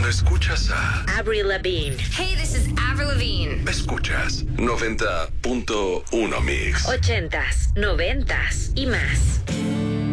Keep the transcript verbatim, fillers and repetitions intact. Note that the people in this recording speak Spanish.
Cuando escuchas a Avril Lavigne. Hey, this is Avril Lavigne. Escuchas noventa punto uno Mix. Ochentas, noventas y más.